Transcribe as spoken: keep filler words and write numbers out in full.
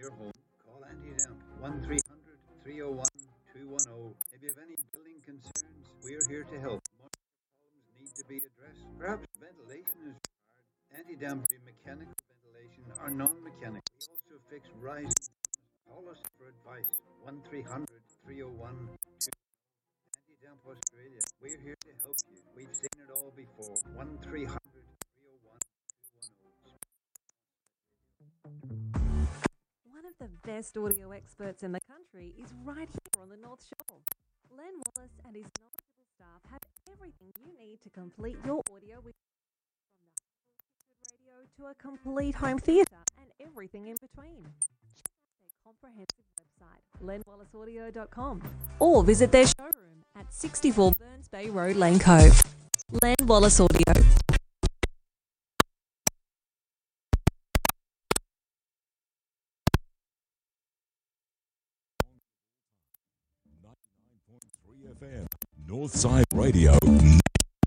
your home, call Anti-Damp one three hundred, three oh one, two one oh. If you have any building concerns, we're here to help. Moisture problems need to be addressed. Perhaps ventilation is required. Anti-Damp do mechanical ventilation or non-mechanical. We also fix rising. Call us for advice. one three hundred, three oh one, two one oh. Anti-Damp Australia. We're here to help you. We've seen it all before. one three hundred, three oh one, two one oh. One of the best audio experts in the country is right here on the North Shore. Len Wallace and his knowledgeable staff have everything you need to complete your audio with, from the humble radio to a complete home theatre and everything in between. Check out their comprehensive website, len wallace audio dot com, or visit their showroom at sixty-four Burns Bay Road, Lane Cove. Len Wallace Audio. ninety-nine point three F M, Northside Radio.